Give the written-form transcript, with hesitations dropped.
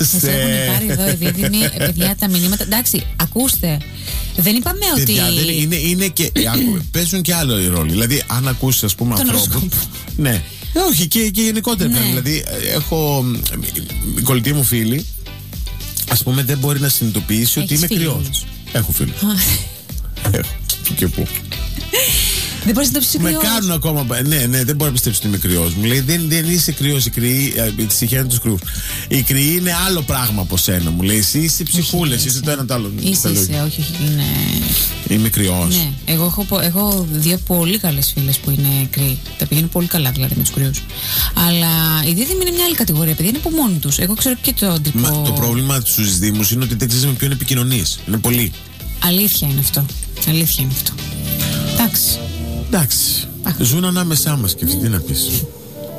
Σας έχουν πάρει εδώ οι δίδυμοι, παιδιά, τα μηνύματα. Εντάξει, ακούστε. Δεν είπαμε ότι. Παιδιά, είναι και. Παίζουν και άλλο ρόλο. Δηλαδή, αν ακούσει, ας πούμε, ανθρώπου. Ναι. Όχι, και γενικότερα. Ναι. Δηλαδή, έχω. Η κολλητή μου φίλη, ας πούμε, δεν μπορεί να συνειδητοποιήσει ότι είμαι κρυός. Έχω φίλους. Έχω. Και πού. Δεν μπορεί να το ψηφίσει. Με κάνουν ακόμα. Ναι, δεν μπορεί να πιστέψει ότι είμαι κρυός. Μου λέει δεν είσαι κρυός. Οι κρυοί, τη συγχαίρουν τους κρυούς. Οι κρυοί είναι άλλο πράγμα από σένα. Μου λέει εσύ είσαι ψυχούλες. Είσαι το ένα το άλλο. Είσαι, όχι. Είναι... Είμαι κρυός. Ναι, εγώ έχω δύο πολύ καλές φίλες που είναι κρυοί. Τα πηγαίνουν πολύ καλά δηλαδή με τους κρυούς. Αλλά οι δίδυμοι είναι μια άλλη κατηγορία. Παιδιά είναι από μόνοι τους. Εγώ ξέρω και το τύπο. Το πρόβλημα στους δίδυμους είναι ότι δεν ξέρεις με ποιον επικοινωνείς. Είναι πολύ. Αλήθεια είναι αυτό. Εντάξει. Ζουν ανάμεσά μας και τι να πεις.